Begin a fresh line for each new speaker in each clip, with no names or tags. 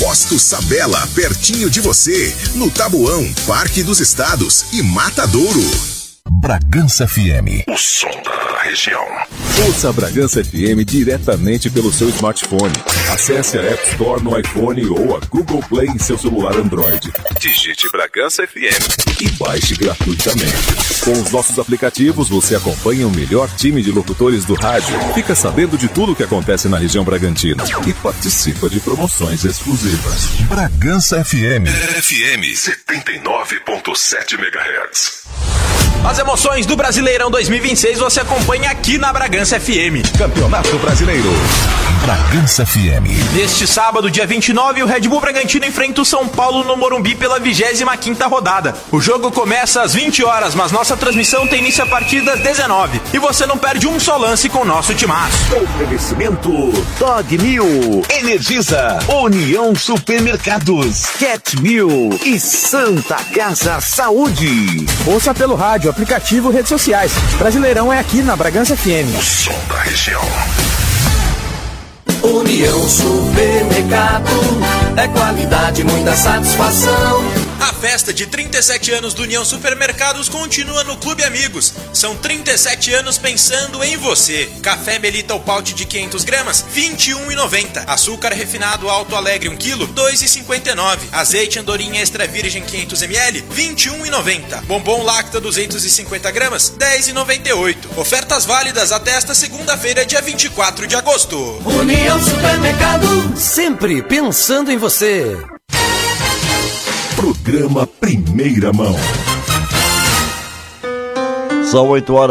Posto Sabela, pertinho de você, no Taboão, Parque dos Estados e Matadouro.
Bragança FM.
O som da região.
Ouça a Bragança FM diretamente pelo seu smartphone. Acesse a App Store no iPhone ou a Google Play em seu celular Android. Digite Bragança FM e baixe gratuitamente. Com os nossos aplicativos, você acompanha o melhor time de locutores do rádio, fica sabendo de tudo o que acontece na região Bragantina e participa de promoções exclusivas. Bragança FM.
FM 79.7 MHz.
As emoções do Brasileirão 2026 você acompanha aqui na Bragança FM.
Campeonato Brasileiro. Bragança FM.
Neste sábado, dia 29, o Red Bull Bragantino enfrenta o São Paulo no Morumbi pela 25ª rodada. O jogo começa às 20 horas, mas nossa transmissão tem início a partir das 19. E você não perde um só lance com o nosso timaço.
Oferecimento Dog Mil, Energisa, União Supermercados, Cat Mil e Santa Casa Saúde.
Ouça pelo rádio, aplicativo, redes sociais. Brasileirão é aqui na Bragança FM.
O som da região.
União Supermercado, é qualidade, muita satisfação.
A festa de 37 anos do União Supermercados continua no Clube Amigos. São 37 anos pensando em você. Café Melita o pote de 500 gramas, R$ 21,90. Açúcar refinado Alto Alegre 1 kg, R$ 2,59. Azeite Andorinha Extra Virgem 500 ml, R$ 21,90. Bombom Lacta 250 gramas, R$ 10,98. Ofertas válidas até esta segunda-feira, dia 24 de agosto.
União Supermercado, sempre pensando em você.
Programa Primeira Mão.
São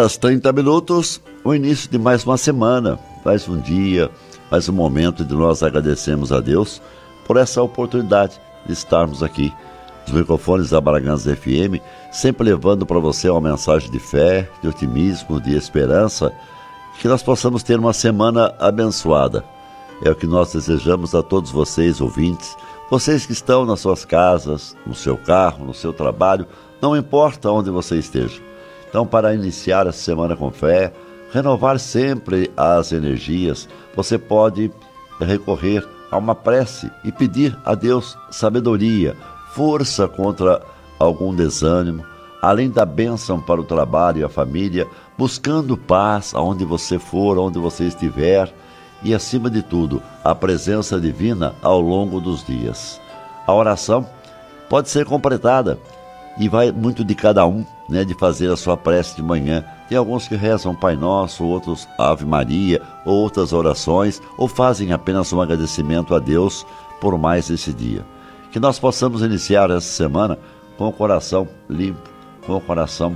8h30, o início de mais uma semana, mais um dia, mais um momento de nós agradecermos a Deus por essa oportunidade de estarmos aqui. Os microfones da Bragança FM, sempre levando para você uma mensagem de fé, de otimismo, de esperança, que nós possamos ter uma semana abençoada. É o que nós desejamos a todos vocês, ouvintes, vocês que estão nas suas casas, no seu carro, no seu trabalho, não importa onde você esteja. Então, para iniciar essa semana com fé, renovar sempre as energias, você pode recorrer a uma prece e pedir a Deus sabedoria, força contra algum desânimo, além da bênção para o trabalho e a família, buscando paz aonde você for, onde você estiver, e, acima de tudo, a presença divina ao longo dos dias. A oração pode ser completada e vai muito de cada um, de fazer a sua prece de manhã. Tem alguns que rezam Pai Nosso, outros Ave Maria, outras orações, ou fazem apenas um agradecimento a Deus por mais esse dia. Que nós possamos iniciar essa semana com o coração limpo, com o coração,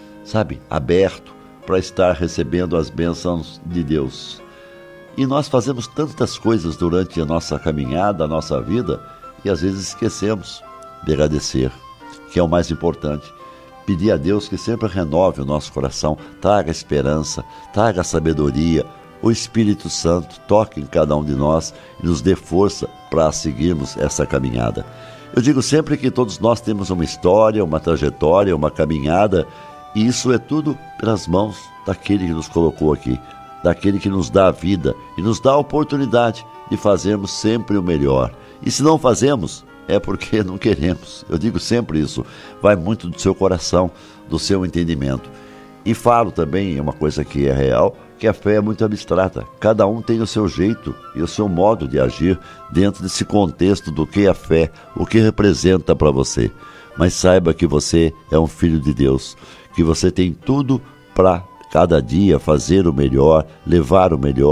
aberto, para estar recebendo as bênçãos de Deus. E nós fazemos tantas coisas durante a nossa caminhada, a nossa vida, e às vezes esquecemos de agradecer, que é o mais importante. Pedir a Deus que sempre renove o nosso coração, traga esperança, traga sabedoria, o Espírito Santo toque em cada um de nós e nos dê força para seguirmos essa caminhada. Eu digo sempre que todos nós temos uma história, uma trajetória, uma caminhada, e isso é tudo pelas mãos daquele que nos colocou aqui, daquele que nos dá a vida e nos dá a oportunidade de fazermos sempre o melhor. E se não fazemos, é porque não queremos. Eu digo sempre isso, vai muito do seu coração, do seu entendimento. E falo também, uma coisa que é real, que a fé é muito abstrata. Cada um tem o seu jeito e o seu modo de agir dentro desse contexto do que é a fé, o que representa para você. Mas saiba que você é um filho de Deus, que você tem tudo para cada dia fazer o melhor, levar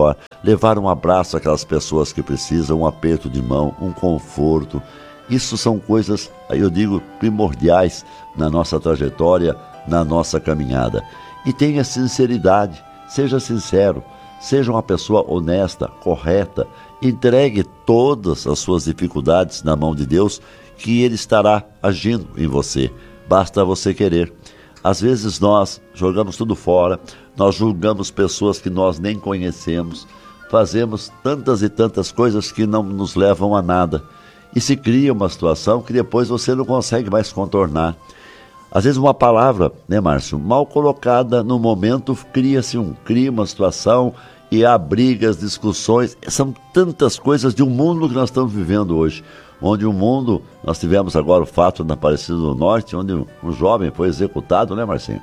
um abraço àquelas pessoas que precisam, um aperto de mão, um conforto. Isso são coisas, eu digo, primordiais na nossa trajetória, na nossa caminhada. E tenha sinceridade, seja sincero, seja uma pessoa honesta, correta, entregue todas as suas dificuldades na mão de Deus, que Ele estará agindo em você. Basta você querer. Às vezes nós jogamos tudo fora, nós julgamos pessoas que nós nem conhecemos, fazemos tantas e tantas coisas que não nos levam a nada. E se cria uma situação que depois você não consegue mais contornar. Às vezes uma palavra, Márcio, mal colocada no momento, cria uma situação e há brigas, discussões. São tantas coisas de um mundo que nós estamos vivendo hoje. onde o mundo, nós tivemos agora o fato na Aparecida do Norte, onde um jovem foi executado, né, Marcinho?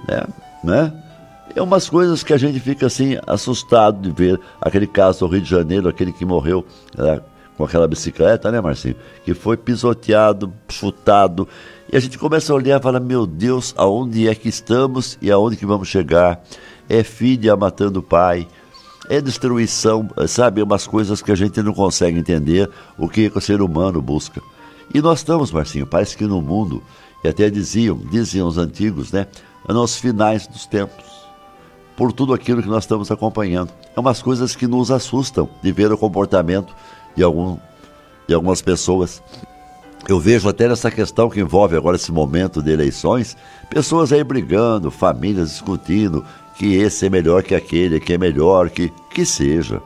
Né? É umas coisas que a gente fica assim, assustado de ver. Aquele caso do Rio de Janeiro, aquele que morreu com aquela bicicleta, né, Marcinho? Que foi pisoteado, chutado. E a gente começa a olhar e fala, meu Deus, aonde é que estamos e aonde que vamos chegar? É filha matando o pai, é destruição, sabe? Umas coisas que a gente não consegue entender o que o ser humano busca. E nós estamos, Marcinho, parece que no mundo, e até diziam os antigos, né? Nos finais dos tempos, por tudo aquilo que nós estamos acompanhando. É umas coisas que nos assustam de ver o comportamento de algumas pessoas. Eu vejo até nessa questão que envolve agora esse momento de eleições, pessoas aí brigando, famílias discutindo que esse é melhor que aquele, que é melhor, que seja.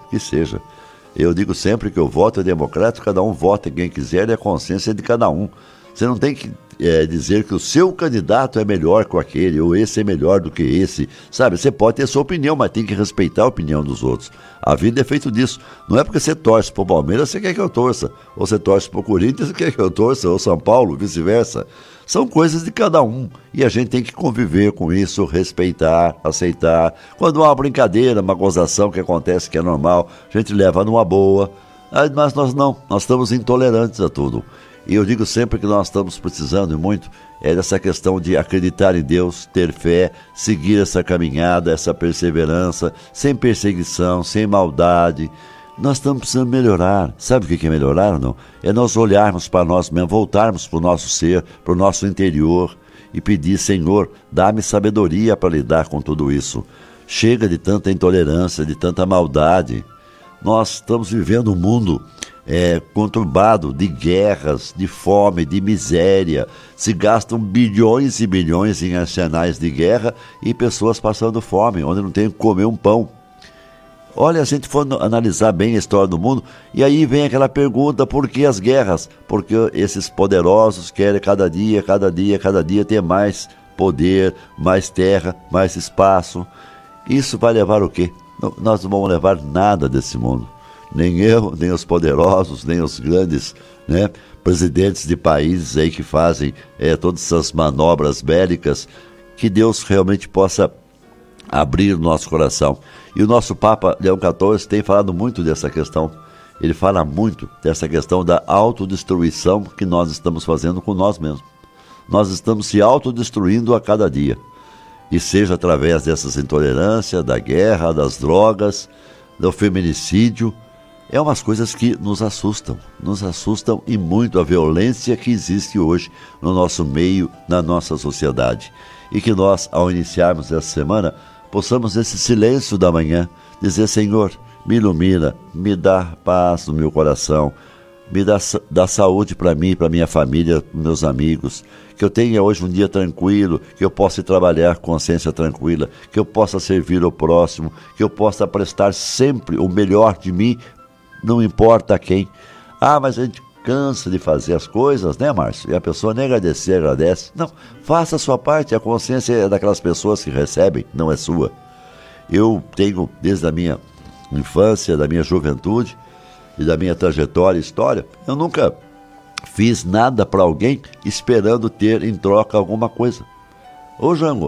Eu digo sempre que o voto é democrático, cada um vota quem quiser e a consciência é de cada um. Você não tem que dizer que o seu candidato é melhor que aquele, ou esse é melhor do que esse, sabe? Você pode ter sua opinião, mas tem que respeitar a opinião dos outros. A vida é feita disso. Não é porque você torce pro Palmeiras, você quer que eu torça. Ou você torce pro Corinthians, você quer que eu torça, ou São Paulo, vice-versa. São coisas de cada um, e a gente tem que conviver com isso, respeitar, aceitar. Quando há uma brincadeira, uma gozação que acontece, que é normal, a gente leva numa boa, mas nós não, nós estamos intolerantes a tudo. E eu digo sempre que nós estamos precisando, e muito, dessa questão de acreditar em Deus, ter fé, seguir essa caminhada, essa perseverança, sem perseguição, sem maldade. Nós estamos precisando melhorar. Sabe o que é melhorar ou não? É nós olharmos para nós mesmos, voltarmos para o nosso ser, para o nosso interior e pedir, Senhor, dá-me sabedoria para lidar com tudo isso. Chega de tanta intolerância, de tanta maldade. Nós estamos vivendo um mundo conturbado de guerras, de fome, de miséria. Se gastam bilhões e bilhões em arsenais de guerra e pessoas passando fome, onde não tem que comer um pão. Olha, se a gente for analisar bem a história do mundo, e aí vem aquela pergunta, por que as guerras? Porque esses poderosos querem cada dia ter mais poder, mais terra, mais espaço. Isso vai levar o quê? Nós não vamos levar nada desse mundo. Nem eu, nem os poderosos, nem os grandes, né, presidentes de países aí que fazem todas essas manobras bélicas. Que Deus realmente possa abrir o nosso coração. E o nosso Papa Leão XIV tem falado muito dessa questão. Ele fala muito dessa questão da autodestruição que nós estamos fazendo com nós mesmos. Nós estamos se autodestruindo a cada dia. E seja através dessas intolerâncias, da guerra, das drogas, do feminicídio. É umas coisas que nos assustam e muito a violência que existe hoje no nosso meio, na nossa sociedade. E que nós, ao iniciarmos essa semana, possamos nesse silêncio da manhã dizer, Senhor, me ilumina, me dá paz no meu coração, me dá saúde para mim, para minha família, para meus amigos, que eu tenha hoje um dia tranquilo, que eu possa ir trabalhar com consciência tranquila, que eu possa servir ao próximo, que eu possa prestar sempre o melhor de mim, não importa quem. Mas a gente cansa de fazer as coisas, né, Márcio? E a pessoa nem agradece. Não, faça a sua parte, a consciência é daquelas pessoas que recebem, não é sua. Eu tenho, desde a minha infância, da minha juventude e da minha trajetória e história, eu nunca fiz nada para alguém esperando ter em troca alguma coisa. Ô Jango,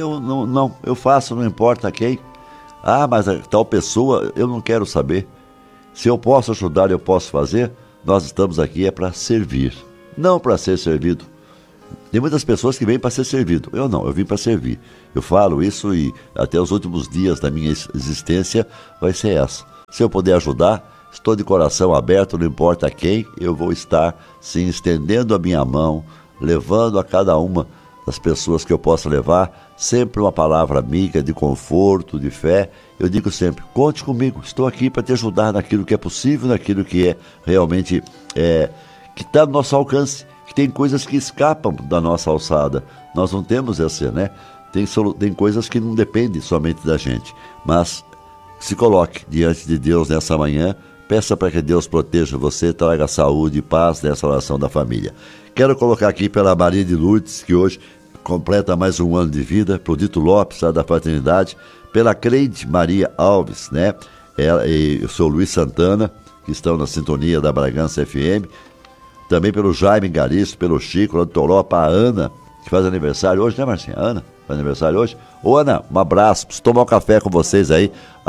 eu faço, não importa quem. Mas a tal pessoa, eu não quero saber. Se eu posso ajudar, eu posso fazer. Nós estamos aqui para servir, não para ser servido. Tem muitas pessoas que vêm para ser servido. Eu não, eu vim para servir. Eu falo isso e até os últimos dias da minha existência vai ser essa. Se eu puder ajudar, estou de coração aberto, não importa quem, eu vou estar sim estendendo a minha mão, levando a cada uma das pessoas que eu possa levar, sempre uma palavra amiga, de conforto, de fé. Eu digo sempre, conte comigo, estou aqui para te ajudar naquilo que é possível, naquilo que é realmente, que está no nosso alcance, que tem coisas que escapam da nossa alçada. Nós não temos essa, né? Tem coisas que não dependem somente da gente, mas se coloque diante de Deus nessa manhã, peça para que Deus proteja você, traga saúde e paz nessa oração da família. Quero colocar aqui pela Maria de Lourdes, que hoje completa mais um ano de vida, pro Dito Lopes, da Fraternidade, pela Cleide Maria Alves, né? E o seu Luiz Santana, que estão na sintonia da Bragança FM, também pelo Jaime Garisto, pelo Chico, lá do Toró, para a Ana, que faz aniversário hoje, né, Marcinha? Ana faz aniversário hoje. Ô, Ana, um abraço, preciso tomar um café com vocês aí.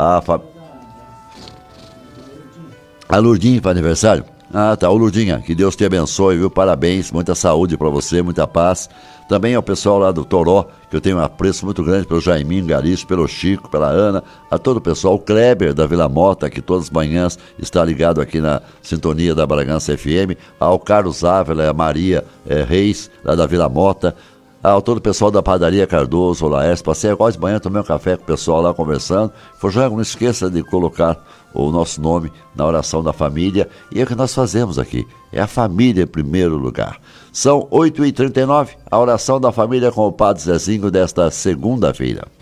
A Lourdinha faz aniversário? Ah, tá, ô Lourdinha, que Deus te abençoe, viu? Parabéns, muita saúde para você, muita paz. Também ao pessoal lá do Toró, que eu tenho um apreço muito grande pelo Jaiminho Garisto, pelo Chico, pela Ana, a todo o pessoal, o Kleber da Vila Mota, que todas as manhãs está ligado aqui na sintonia da Bragança FM, ao Carlos Ávila, a Maria Reis, lá da Vila Mota, ao todo o pessoal da Padaria Cardoso, Laércio, passei agora de manhã, tomei um café com o pessoal lá conversando. Não esqueça de colocar o nosso nome na oração da família, e é o que nós fazemos aqui, é a família em primeiro lugar. São 8h39, a oração da família com o Padre Zezinho desta segunda-feira.